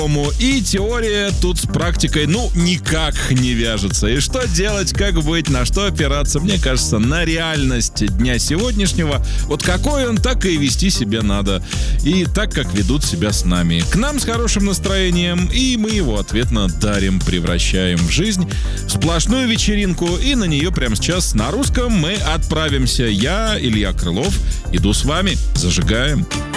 И теория тут с практикой, никак не вяжется. И что делать, как быть, на что опираться? Мне кажется, на реальность дня сегодняшнего. Вот какой он, так и вести себя надо. И так, как ведут себя с нами. К нам с хорошим настроением, и мы его ответно дарим, превращаем в жизнь в сплошную вечеринку. И на нее прямо сейчас на русском мы отправимся. Я, Илья Крылов, иду с вами. Зажигаем.